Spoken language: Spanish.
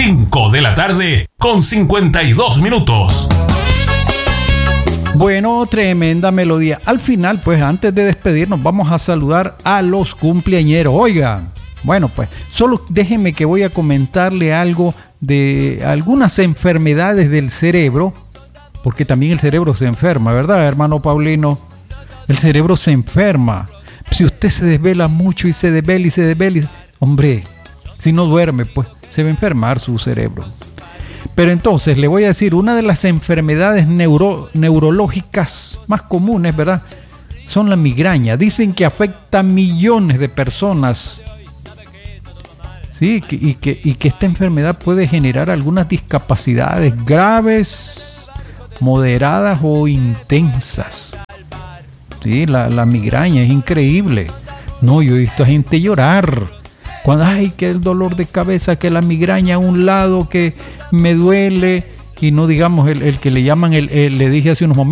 5 de la tarde con 52 minutos. Bueno, tremenda melodía. Al final, pues antes de despedirnos, vamos a saludar a los cumpleañeros. Oigan, bueno, pues solo déjenme que voy a comentarle algo de algunas enfermedades del cerebro, porque también el cerebro se enferma, ¿verdad, hermano Paulino? El cerebro se enferma. Si usted se desvela mucho y se desvela, hombre, si no duerme, pues se va a enfermar su cerebro. Pero entonces le voy a decir, una de las enfermedades neurológicas más comunes, ¿verdad?, son la migraña. Dicen que afecta a millones de personas. Sí, y que esta enfermedad puede generar algunas discapacidades graves, moderadas o intensas. Sí, la migraña es increíble. No, yo he visto a gente llorar cuando, ay, que el dolor de cabeza, que la migraña a un lado, que me duele, y no digamos el que le llaman, le dije hace unos momentos,